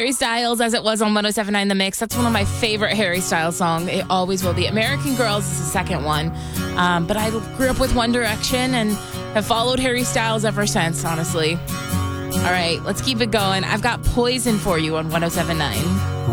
Harry Styles, As It Was on 107.9 The Mix. That's one of my favorite Harry Styles songs. It always will be. American Girls is the second one. But I grew up with One Direction and have followed Harry Styles ever since, honestly. All right, let's keep it going. I've got Poison for you on 107.9.